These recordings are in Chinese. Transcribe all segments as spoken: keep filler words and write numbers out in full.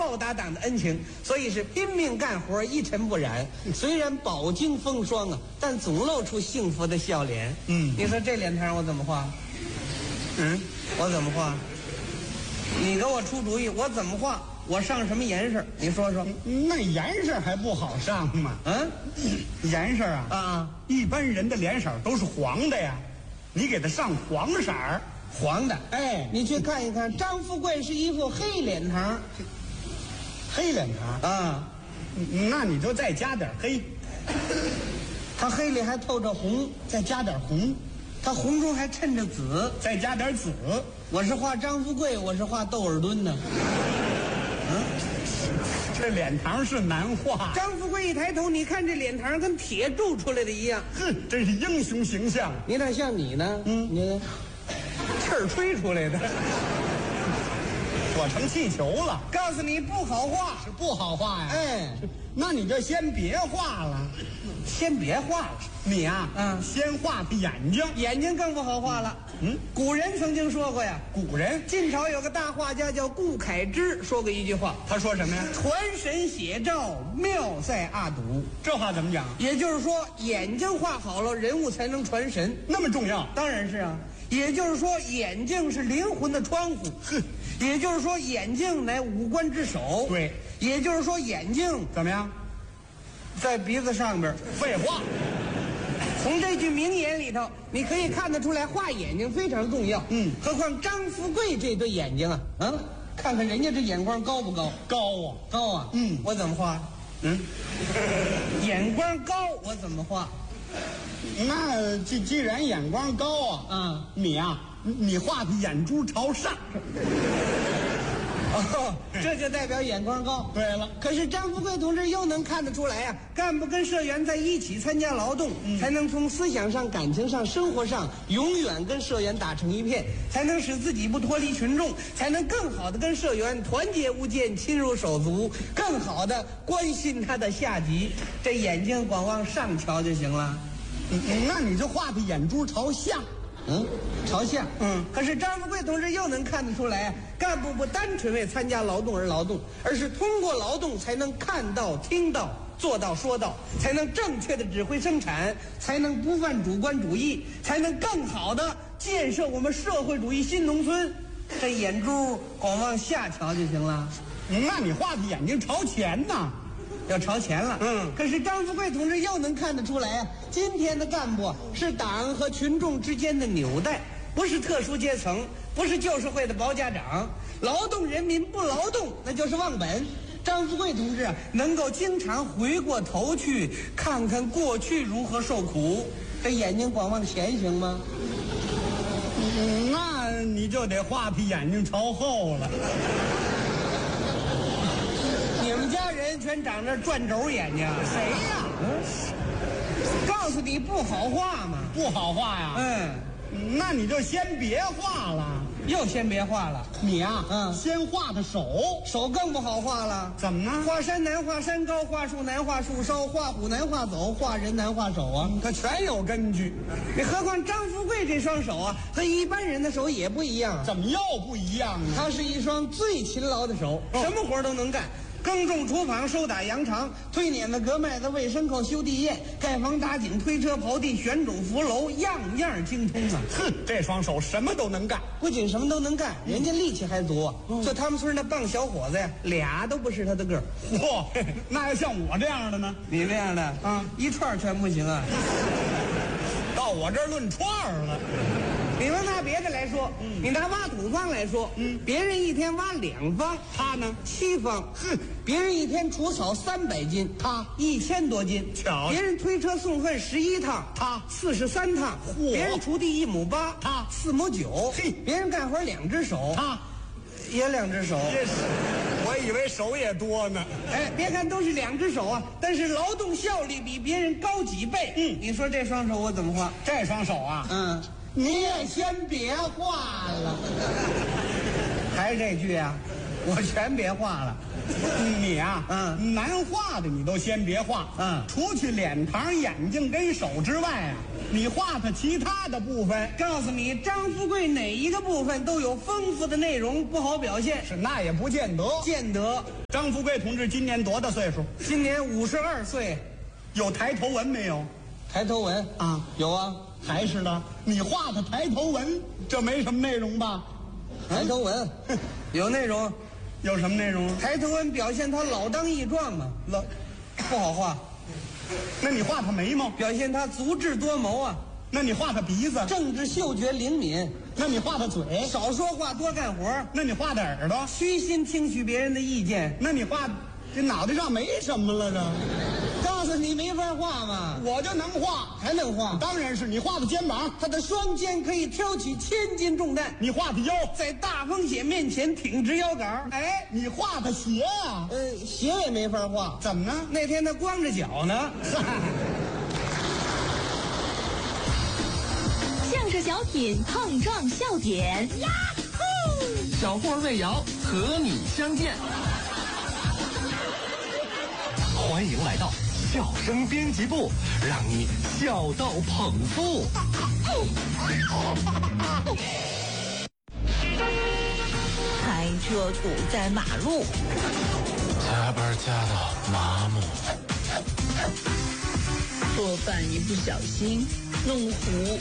报答党的恩情，所以是拼命干活，一尘不染。虽然饱经风霜啊，但总露出幸福的笑脸。嗯，你说这脸庞我怎么画？嗯，我怎么画？你给我出主意，我怎么画？我上什么颜色？你说说。 那颜色还不好上吗？ 嗯， 颜色啊啊， 一般人的脸色都是黄的呀，你给他上黄色儿， 黄的。 哎， 你去看一看，张富贵是一副黑脸庞， 黑脸庞啊， 那你就再加点黑， 他黑里还透着红， 再加点红， 他红中还衬着紫， 再加点紫。 我是画张富贵，我是画窦尔敦呢。嗯， 这脸庞是难画。 张富贵一抬头，你看这脸庞跟铁铸出来的一样， 哼，真是英雄形象。 你哪像你呢？嗯，你气儿吹出来的， 我成气球了。 告诉你不好画， 是不好画呀。 哎， 那你就先别画了， 先别画了。 你啊， 嗯， 先画个眼睛， 眼睛更不好画了。 嗯， 古人曾经说过呀， 古人晋朝有个大画家叫顾恺之，说过一句话， 他说什么呀？ 传神写照，妙在阿堵。 这话怎么讲？ 也就是说，眼睛画好了，人物才能传神， 那么重要？ 当然是啊。也就是说，眼睛是灵魂的窗户。 哼， 也就是说，眼睛乃五官之首。 对。 也就是说，眼睛怎么样？ 在鼻子上边。 废话。 从这句名言里头，你可以看得出来，画眼睛非常重要。 嗯， 何况张富贵这对眼睛啊，啊，看看人家这眼光高不高？ 高啊， 高啊。 嗯， 我怎么画？ 嗯， 眼光高，我怎么画？ 那既既然眼光高啊， 嗯， 你啊，你画个眼珠朝上。 哦，这就代表眼光高。 对了， 可是张富贵同志又能看得出来啊，干部跟社员在一起参加劳动，嗯、才能从思想上、感情上、生活上永远跟社员打成一片，才能使自己不脱离群众，才能更好的跟社员团结无间、亲如手足，更好的关心他的下级。这眼睛光往上瞧就行了。 嗯，那你就画个眼珠朝下。 嗯，朝下。 嗯， 可是张富贵同志又能看得出来，干部不单纯为参加劳动而劳动，而是通过劳动才能看到、听到、做到、说到，才能正确的指挥生产，才能不犯主观主义，才能更好的建设我们社会主义新农村。这眼珠光往下瞧就行了。 那你画的眼睛朝前呢？ 要朝前了。 嗯， 可是张富贵同志又能看得出来啊，今天的干部是党和群众之间的纽带，不是特殊阶层，不是旧社会的包家长。劳动人民不劳动，那就是忘本。张富贵同志啊，能够经常回过头去看看过去如何受苦，这眼睛光往前行吗？ 嗯，那你就得画皮眼睛朝后了。 你们家人全长着转轴眼睛，谁呀？嗯，告诉你不好画嘛， 不好画呀。 嗯， 那你就先别画了， 又先别画了。 你呀、啊， 嗯， 先画的手， 手更不好画了。 怎么呢？ 画山难画山高，画树难画树梢，画虎难画走，画人难画手啊， 它全有根据。 你何况张富贵这双手啊，和一般人的手也不一样。 怎么又不一样呢？ 他是一双最勤劳的手， 哦、 什么活都能干。耕种厨房，收打羊肠，推碾子割麦子，喂牲口，修地堰，盖房打井，推车刨地，选种扶楼，样样精通啊！ 哼，这双手什么都能干， 不仅什么都能干，人家力气还足啊！嗯、就他们村那棒小伙子呀，俩都不是他的个儿。 嚯，那要像我这样的呢？ 你这样的啊， 嗯、 一串全不行啊！ 到我这儿论串了。 你们拿别的来说，嗯、你拿挖土方来说，嗯，别人一天挖两方， 他呢七方， 哼， 别人一天除草三百斤， 他一千多斤， 巧， 别人推车送粪十一趟， 他四十三趟， 嚯， 别人锄地一亩八， 他四亩九， 嘿， 别人干活两只手， 他也两只手， 这是，我以为手也多呢。 哎，别看都是两只手啊，但是劳动效率比别人高几倍。 嗯， 你说这双手我怎么画？ 这双手啊， 嗯。 你也先别画了， 还是这句啊， 我全别画了。你呀、啊，嗯，难画的你都先别画。嗯，除去脸庞、眼睛跟手之外啊，你画他其他的部分。 告诉你，张富贵哪一个部分都有丰富的内容，不好表现。 是，那也不见得。 见得。 张富贵同志今年多大岁数？ 今年五十二岁。 有抬头纹没有？ 抬头纹啊， 有啊。 还是的，你画的抬头纹，这没什么内容吧？ 抬头纹有内容。 有什么内容？ 抬头纹表现他老当益壮嘛，老不好画。 那你画他眉毛， 表现他足智多谋啊。 那你画他鼻子， 政治嗅觉灵敏。 那你画他嘴， 少说话多干活。 那你画他耳朵， 虚心听取别人的意见。 那你画这脑袋上没什么了，这告诉你没法画嘛。 我就能画， 还能画？ 当然是你画的肩膀， 他的双肩可以挑起千斤重担。 你画的腰， 在大风雪面前挺直腰杆。 哎，你画的鞋啊， 呃，鞋也没法画。 怎么呢？ 那天他光着脚呢。 相声小品碰撞笑点，呀呼！ 小霍魏瑶和你相见。欢迎来到笑声编辑部，让你笑到捧腹。 开车堵在马路， 加班加到麻木， 做饭一不小心弄糊，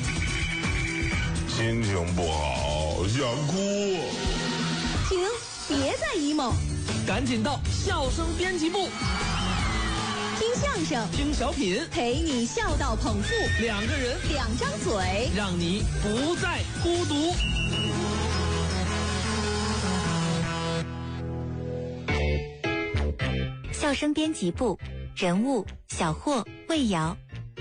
心情不好想哭。 停，别再 emo， 赶紧到笑声编辑部， 听相声， 听小品， 陪你笑到捧腹， 两个人， 两张嘴， 让你不再孤独。 笑声编辑部，人物小霍、魏瑶。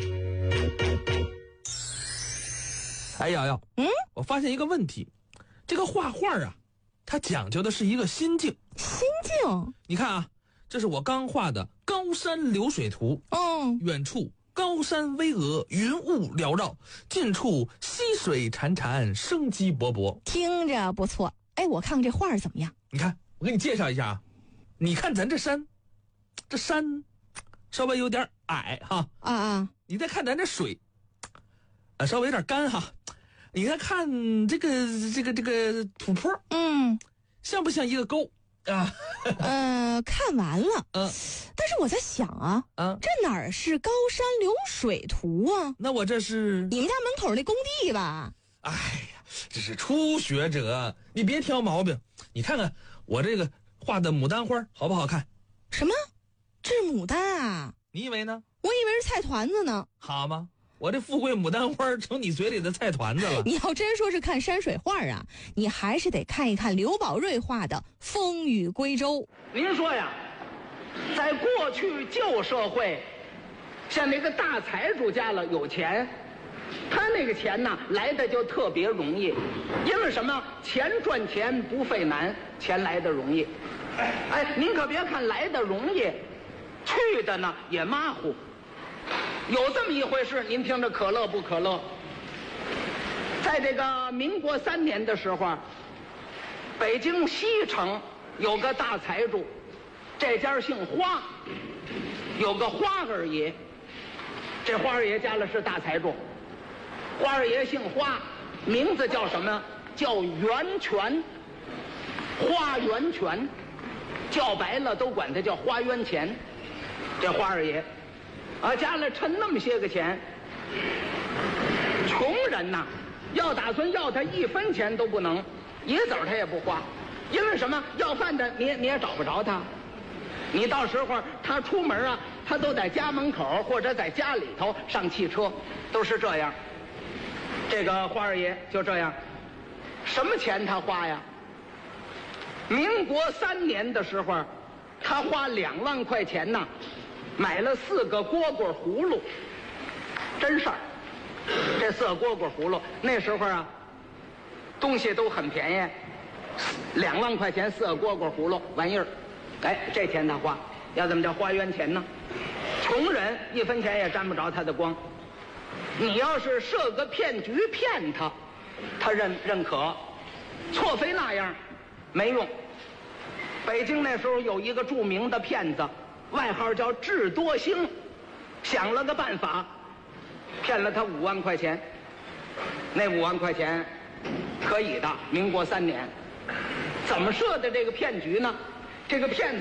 哎，瑶瑶， 嗯， 我发现一个问题，这个画画啊，它讲究的是一个心境。 心境？ 你看啊，这是我刚画的高山流水图。 嗯， 远处高山巍峨，云雾缭绕；近处溪水潺潺，生机勃勃。 听着不错。哎，我看看这画怎么样？ 你看，我给你介绍一下啊。你看咱这山，这山稍微有点矮哈。 啊啊！ 你再看咱这水，呃，稍微有点干哈。你再看这个这个这个土坡， 嗯， 像不像一个沟啊？ 呃，看完了， 嗯、呃， 但是我在想啊， 啊， 这哪儿是高山流水图啊？ 那我这是你们家门口那工地吧？ 哎呀，这是初学者，你别挑毛病。你看看我这个画的牡丹花好不好看？ 什么？这是牡丹啊？ 你以为呢？ 我以为是菜团子呢。 好吗？我这富贵牡丹花成你嘴里的菜团子了。 你要真说是看山水画啊，你还是得看一看刘宝瑞画的《风雨归舟》。 您说呀，在过去旧社会，像那个大财主家了有钱，他那个钱呢来的就特别容易，因为什么？钱赚钱不费难，钱来的容易。哎，您可别看来的容易，去的呢也马虎。有这么一回事，您听着可乐不可乐？在这个民国三年的时候，北京西城有个大财主，这家姓花，有个花二爷。这花二爷家里是大财主，花二爷姓花，名字叫什么？叫源泉，花源泉，叫白了都管他叫花源钱。这花二爷啊，家里趁那么些个钱，穷人呐，要打算要他一分钱都不能，一子儿他也不花，因为什么？要饭的你你也找不着他，你到时候他出门啊，他都在家门口或者在家里头上汽车，都是这样。这个花二爷就这样，什么钱他花呀？民国三年的时候，他花两万块钱呐，买了四个蝈蝈葫芦，真事儿。这四个蝈蝈葫芦那时候啊，东西都很便宜，两万块钱四个蝈蝈葫芦玩意儿，哎，这钱他花，要怎么叫花冤钱呢？穷人一分钱也沾不着他的光。你要是设个骗局骗他，他认认可，错非那样没用。 北京那时候有一个著名的骗子，外号叫智多星，想了个办法，骗了他五万块钱。那五万块钱可以的，民国三年。怎么设的这个骗局呢？这个骗子